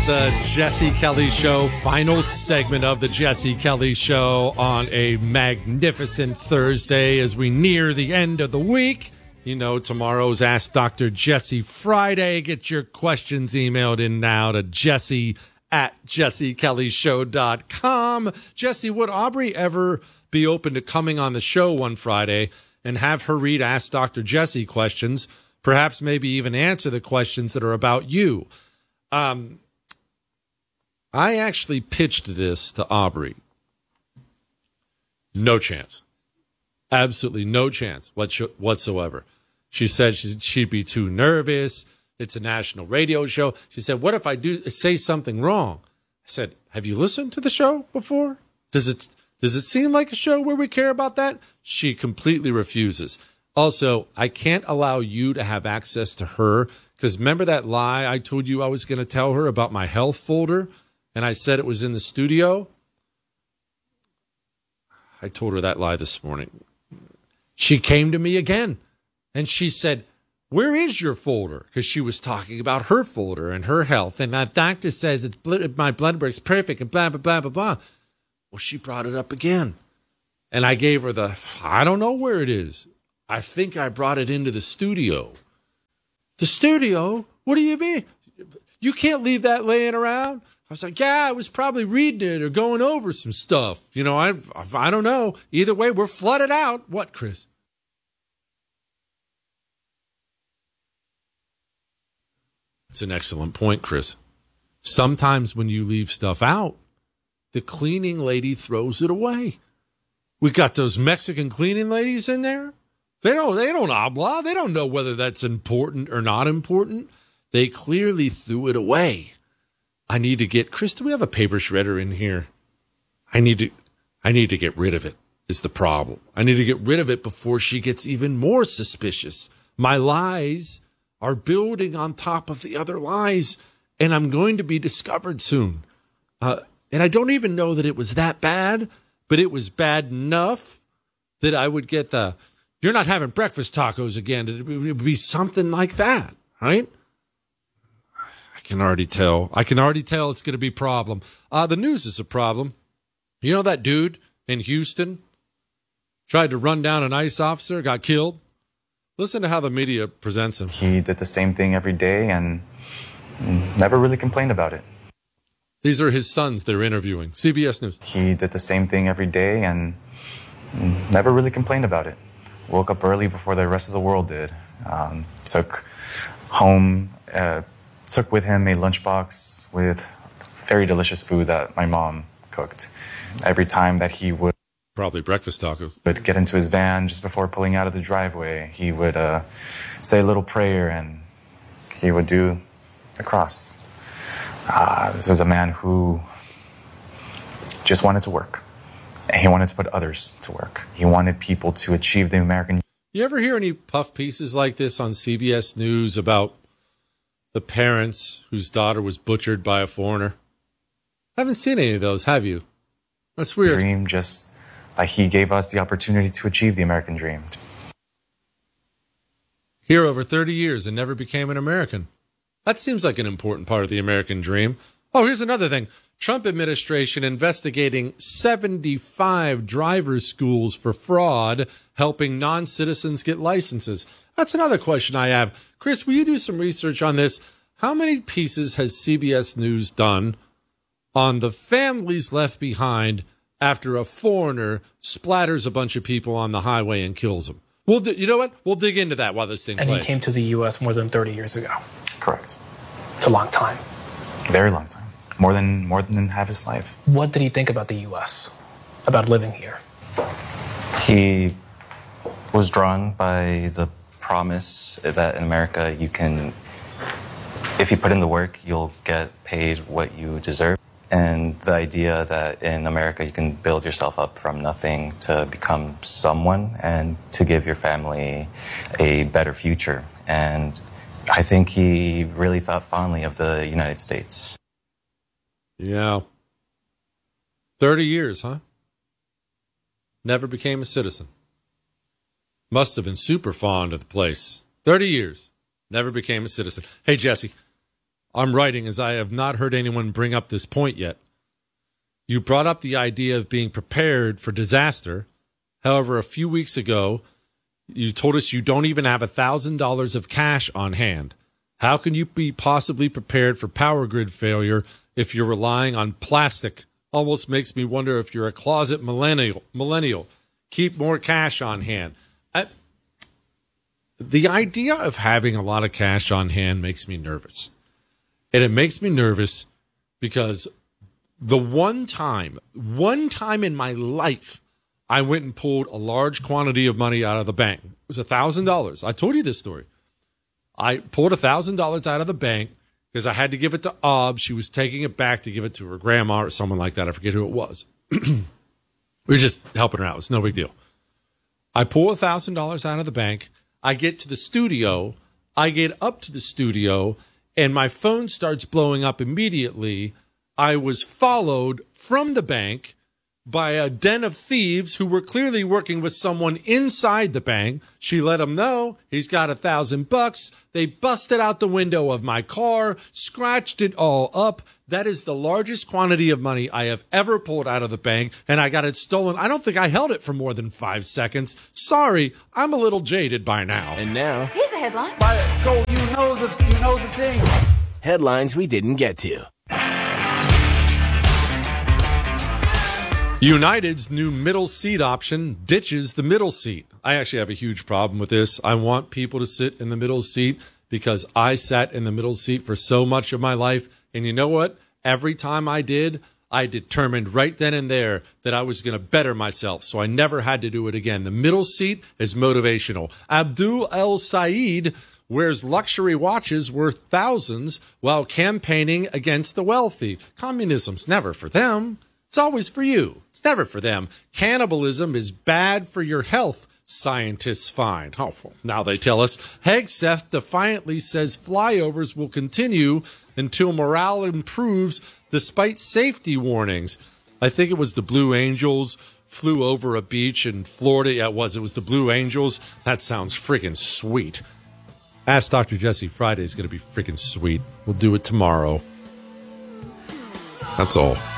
the Jesse Kelly Show, final segment of the Jesse Kelly Show on a magnificent Thursday as we near the end of the week. You know, tomorrow's Ask Dr. Jesse Friday. Get your questions emailed in now to jesse@jessekellyshow.com. Jesse, would Aubrey ever be open to coming on the show one Friday and have her read Ask Dr. Jesse questions, perhaps maybe even answer the questions that are about you? I actually pitched this to Aubrey. No chance. Absolutely no chance whatsoever. She said she'd be too nervous. It's a national radio show. She said, what if I do say something wrong? I said, have you listened to the show before? Does it seem like a show where we care about that? She completely refuses. Also, I can't allow you to have access to her because remember that lie I told you I was going to tell her about my health folder? And I said it was in the studio. I told her that lie this morning. She came to me again and she said, where is your folder? Because she was talking about her folder and her health. And my doctor says my blood work's perfect and blah, blah, blah, blah, blah. Well, she brought it up again. And I gave her I don't know where it is. I think I brought it into the studio. The studio? What do you mean? You can't leave that laying around? I was like, yeah, I was probably reading it or going over some stuff. You know, I don't know. Either way, we're flooded out. What, Chris? That's an excellent point, Chris. Sometimes when you leave stuff out, the cleaning lady throws it away. We got those Mexican cleaning ladies in there. They don't habla. They don't know whether that's important or not important. They clearly threw it away. I need to get Chris. Do we have a paper shredder in here? I need to get rid of it. Is the problem? I need to get rid of it before she gets even more suspicious. My lies are building on top of the other lies, and I'm going to be discovered soon. And I don't even know that it was that bad, but it was bad enough that I would get you're not having breakfast tacos again. It would be something like that, right? I can already tell it's going to be a problem. The news is a problem. You know that dude in Houston tried to run down an ICE officer, got killed? Listen to how the media presents him. He did the same thing every day and never really complained about it. These are his sons they're interviewing. CBS News. He did the same thing every day and never really complained about it. Woke up early before the rest of the world did. Took with him a lunchbox with very delicious food that my mom cooked. Every time that he would probably breakfast tacos. Would get into his van just before pulling out of the driveway. He would say a little prayer and he would do the cross. This is a man who just wanted to work. And he wanted to put others to work. He wanted people to achieve the American. You ever hear any puff pieces like this on CBS News about the parents whose daughter was butchered by a foreigner? I haven't seen any of those, have you? That's weird. Dream, just like he gave us the opportunity to achieve the American dream. Here over 30 years and never became an American. That seems like an important part of the American dream. Oh, here's another thing. Trump administration investigating 75 driver's schools for fraud, helping non-citizens get licenses. That's another question I have. Chris, will you do some research on this? How many pieces has CBS News done on the families left behind after a foreigner splatters a bunch of people on the highway and kills them? You know what? We'll dig into that while this thing plays. And he came to the U.S. more than 30 years ago. Correct. It's a long time. Very long time. More than half his life. What did he think about the U.S., about living here? He was drawn by the promise that in America you can, if you put in the work, you'll get paid what you deserve. And the idea that in America you can build yourself up from nothing to become someone and to give your family a better future. And I think he really thought fondly of the United States. Yeah. 30 years, huh? Never became a citizen. Must have been super fond of the place. 30 years. Never became a citizen. Hey, Jesse, I'm writing as I have not heard anyone bring up this point yet. You brought up the idea of being prepared for disaster. However, a few weeks ago, you told us you don't even have $1,000 of cash on hand. How can you be possibly prepared for power grid failure if you're relying on plastic? Almost makes me wonder if you're a closet millennial. Keep more cash on hand. The idea of having a lot of cash on hand makes me nervous. And it makes me nervous because the one time in my life, I went and pulled a large quantity of money out of the bank. It was $1,000. I told you this story. I pulled $1,000 out of the bank because I had to give it to Ob. She was taking it back to give it to her grandma or someone like that. I forget who it was. We were just helping her out. It's no big deal. I pull $1,000 out of the bank. I get to the studio. I get up to the studio, and my phone starts blowing up immediately. I was followed from the bank by a den of thieves who were clearly working with someone inside the bank. She let them know he's got $1,000. They busted out the window of my car, scratched it all up. That is the largest quantity of money I have ever pulled out of the bank, and I got it stolen. I don't think I held it for more than 5 seconds. Sorry, I'm a little jaded by now. And now, here's a headline. Go, you know the thing. Headlines we didn't get to. United's new middle seat option ditches the middle seat. I actually have a huge problem with this. I want people to sit in the middle seat because I sat in the middle seat for so much of my life. And you know what? Every time I did, I determined right then and there that I was going to better myself. So I never had to do it again. The middle seat is motivational. Abdul El Said wears luxury watches worth thousands while campaigning against the wealthy. Communism's never for them. It's always for you. It's never for them. Cannibalism is bad for your health, scientists find. Oh, well, now they tell us. Hegseth defiantly says flyovers will continue until morale improves despite safety warnings. I think it was the Blue Angels flew over a beach in Florida. Yeah, it was the Blue Angels. That sounds freaking sweet. Ask Dr. Jesse Friday is going to be freaking sweet. We'll do it tomorrow. That's all.